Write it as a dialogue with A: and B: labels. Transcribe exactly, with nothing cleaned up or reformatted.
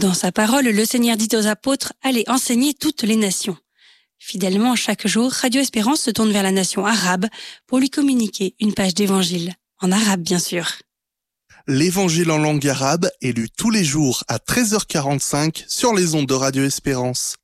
A: Dans sa parole, le Seigneur dit aux apôtres « Allez enseigner toutes les nations ». Fidèlement, chaque jour, Radio Espérance se tourne vers la nation arabe pour lui communiquer une page d'évangile. En arabe, bien sûr.
B: L'évangile en langue arabe est lu tous les jours à treize heures quarante-cinq sur les ondes de Radio Espérance.